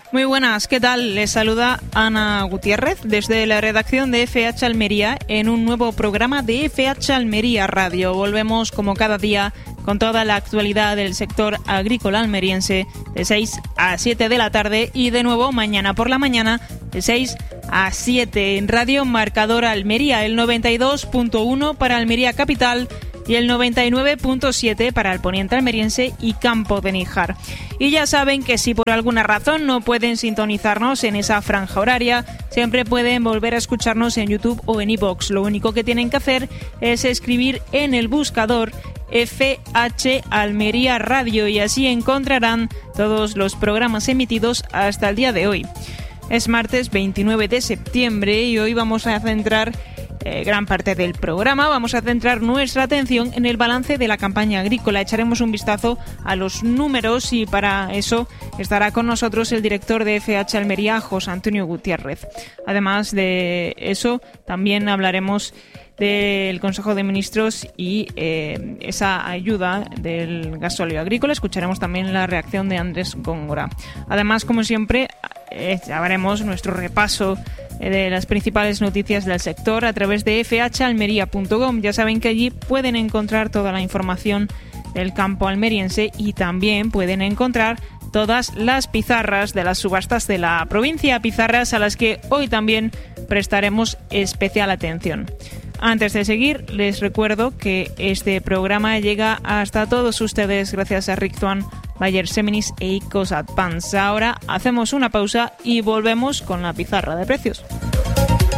Muy buenas, ¿qué tal? Les saluda Ana Gutiérrez desde la redacción de FH Almería en un nuevo programa de FH Almería Radio. Volvemos como cada día con toda la actualidad del sector agrícola almeriense de 6 a 7 de la tarde y de nuevo mañana por la mañana de 6 a 7 en Radio Marcador Almería, el 92.1 para Almería Capital y el 99.7 para el poniente almeriense y Campo de Níjar. Y ya saben que si por alguna razón no pueden sintonizarnos en esa franja horaria, siempre pueden volver a escucharnos en YouTube o en iVoox. Lo único que tienen que hacer es escribir en el buscador FH Almería Radio y así encontrarán todos los programas emitidos hasta el día de hoy. Es martes 29 de septiembre y hoy vamos a centrar gran parte del programa. Vamos a centrar nuestra atención en el balance de la campaña agrícola. Echaremos un vistazo a los números y para eso estará con nosotros el director de FH Almería, José Antonio Gutiérrez. Además de eso, también hablaremos del Consejo de Ministros y esa ayuda del gasóleo agrícola. Escucharemos también la reacción de Andrés Góngora. Además, como siempre, haremos nuestro repaso de las principales noticias del sector a través de fhalmería.com. Ya saben que allí pueden encontrar toda la información del campo almeriense y también pueden encontrar todas las pizarras de las subastas de la provincia, pizarras a las que hoy también prestaremos especial atención. Antes de seguir, les recuerdo que este programa llega hasta todos ustedes gracias a Rictuan, Bayer Seminis e Icos Advance. Ahora hacemos una pausa y volvemos con la pizarra de precios.